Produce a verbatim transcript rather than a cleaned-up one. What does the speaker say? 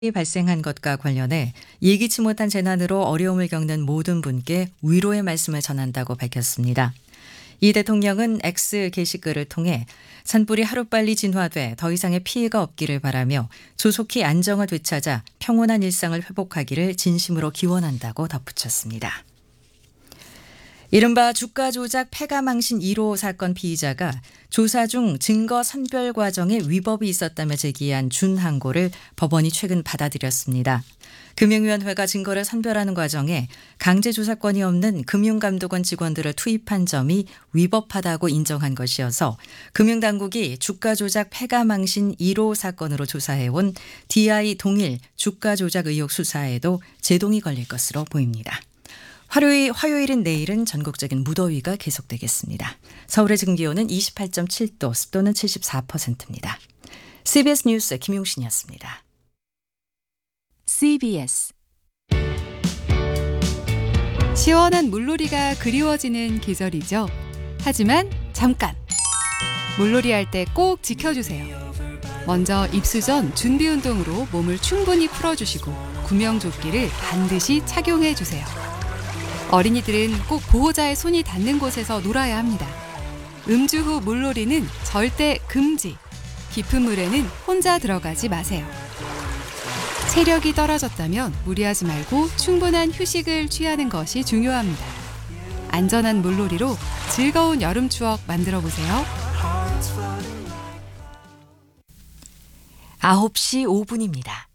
이 발생한 것과 관련해 예기치 못한 재난으로 어려움을 겪는 모든 분께 위로의 말씀을 전한다고 밝혔습니다. 이 대통령은 X 게시글을 통해 산불이 하루빨리 진화돼 더 이상의 피해가 없기를 바라며 조속히 안정을 되찾아 평온한 일상을 회복하기를 진심으로 기원한다고 덧붙였습니다. 이른바 주가 조작 패가망신 일 호 사건 피의자가 조사 중 증거 선별 과정에 위법이 있었다며 제기한 준항고를 법원이 최근 받아들였습니다. 금융위원회가 증거를 선별하는 과정에 강제조사권이 없는 금융감독원 직원들을 투입한 점이 위법하다고 인정한 것이어서 금융당국이 주가 조작 패가망신 일 호 사건으로 조사해온 디아이 동일 주가 조작 의혹 수사에도 제동이 걸릴 것으로 보입니다. 화요일, 화요일인 내일은 전국적인 무더위가 계속되겠습니다. 서울의 지금 기온은 이십팔 점 칠 도, 습도는 칠십사 퍼센트입니다. 씨비에스 뉴스 김용신이었습니다. 씨비에스 시원한 물놀이가 그리워지는 계절이죠. 하지만 잠깐! 물놀이 할 때 꼭 지켜주세요. 먼저 입수 전 준비 운동으로 몸을 충분히 풀어주시고 구명조끼를 반드시 착용해주세요. 어린이들은 꼭 보호자의 손이 닿는 곳에서 놀아야 합니다. 음주 후 물놀이는 절대 금지. 깊은 물에는 혼자 들어가지 마세요. 체력이 떨어졌다면 무리하지 말고 충분한 휴식을 취하는 것이 중요합니다. 안전한 물놀이로 즐거운 여름 추억 만들어 보세요. 아홉 시 오 분입니다.